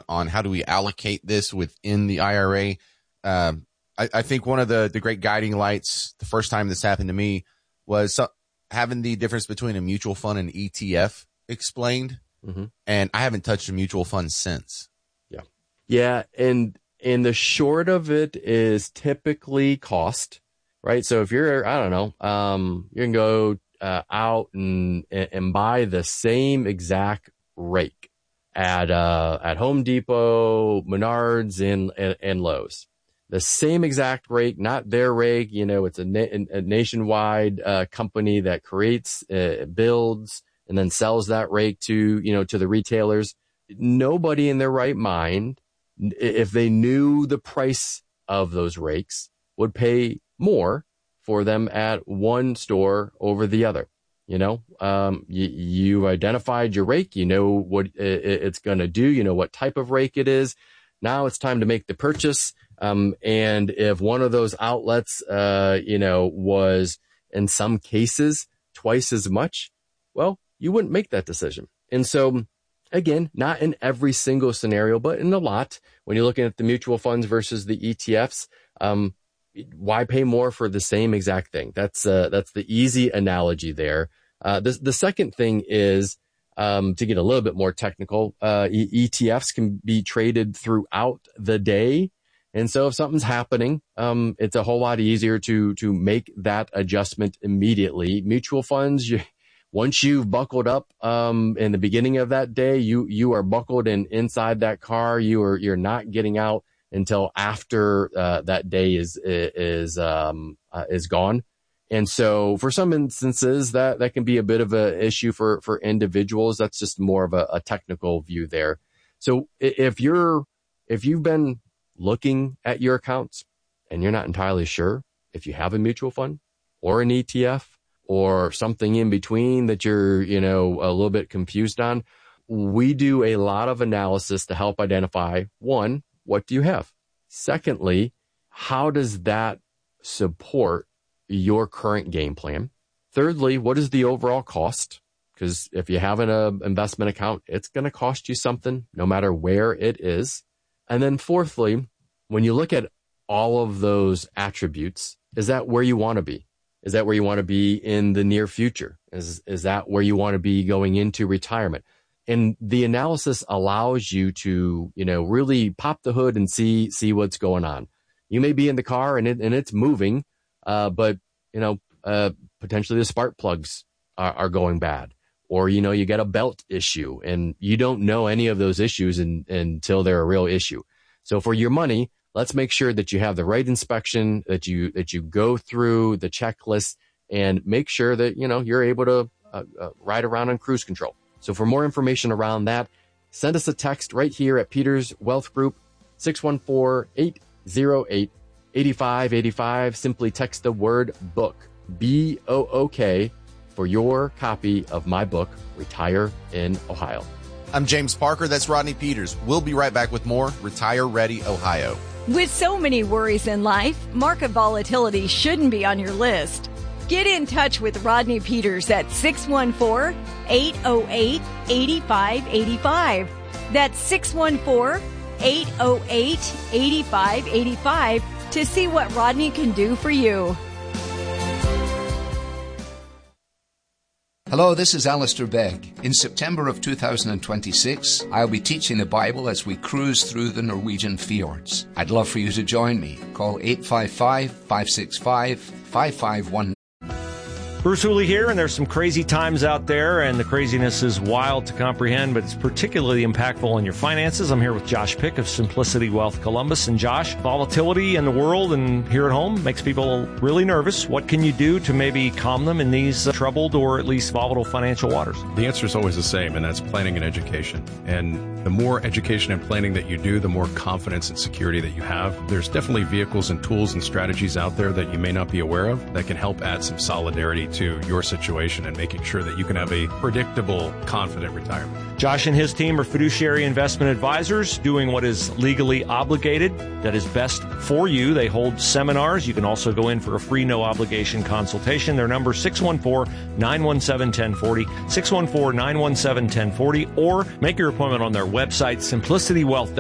on how do we allocate this within the IRA. I think one of the great guiding lights the first time this happened to me was having the difference between a mutual fund and ETF explained. Mm-hmm. And I haven't touched a mutual fund since. Yeah. Yeah. And the short of it is typically cost, right? So if you're, I don't know, you can go out and buy the same exact rake at Home Depot, Menards, and Lowe's. The same exact rake, not their rake. You know, it's a nationwide company that creates, builds, and then sells that rake to the retailers. Nobody in their right mind, if they knew the price of those rakes, would pay more for them at one store over the other. You identified your rake, you know what it's going to do, you know what type of rake it is. Now it's time to make the purchase. And if one of those outlets, was in some cases twice as much, well, you wouldn't make that decision. And so again, not in every single scenario, but in a lot, when you're looking at the mutual funds versus the ETFs, why pay more for the same exact thing? That's the easy analogy there. The second thing is, to get a little bit more technical, ETFs can be traded throughout the day. And so if something's happening, it's a whole lot easier to make that adjustment immediately. Mutual funds, once you've buckled up, in the beginning of that day, you are buckled inside that car. You're not getting out until after, that day is gone. And so for some instances that can be a bit of an issue for individuals. That's just more of a technical view there. So if you've been looking at your accounts and you're not entirely sure if you have a mutual fund or an ETF or something in between that you're, a little bit confused on, we do a lot of analysis to help identify, one, what do you have? Secondly, how does that support your current game plan? Thirdly, what is the overall cost? Because if you have an investment account, it's going to cost you something no matter where it is. And then fourthly, when you look at all of those attributes, is that where you want to be? Is that where you want to be in the near future? Is that where you want to be going into retirement? And the analysis allows you to, really pop the hood and see what's going on. You may be in the car and it's moving, but potentially the spark plugs are going bad, or, you get a belt issue and you don't know any of those issues until they're a real issue. So for your money, let's make sure that you have the right inspection, that you go through the checklist and make sure that, you're able to ride around on cruise control. So for more information around that, send us a text right here at Peters Wealth Group, 614-808-8585. Simply text the word book, BOOK, for your copy of my book, Retire in Ohio. I'm James Parker. That's Rodney Peters. We'll be right back with more Retire Ready Ohio. With so many worries in life, market volatility shouldn't be on your list. Get in touch with Rodney Peters at 614-808-8585. That's 614-808-8585 to see what Rodney can do for you. Hello, this is Alistair Begg. In September of 2026, I'll be teaching the Bible as we cruise through the Norwegian fjords. I'd love for you to join me. Call 855-565-5519. Bruce Hooley here, and there's some crazy times out there, and the craziness is wild to comprehend, but it's particularly impactful on your finances. I'm here with Josh Pick of Simplicity Wealth Columbus. And Josh, volatility in the world and here at home makes people really nervous. What can you do to maybe calm them in these troubled or at least volatile financial waters? The answer is always the same, and that's planning and education. And the more education and planning that you do, the more confidence and security that you have. There's definitely vehicles and tools and strategies out there that you may not be aware of that can help add some solidarity to your situation and making sure that you can have a predictable, confident retirement. Josh and his team are fiduciary investment advisors doing what is legally obligated, that is best for you. They hold seminars. You can also go in for a free, no-obligation consultation. Their number is 614-917-1040, 614-917-1040, or make your appointment on their website, simplicitywealth.com.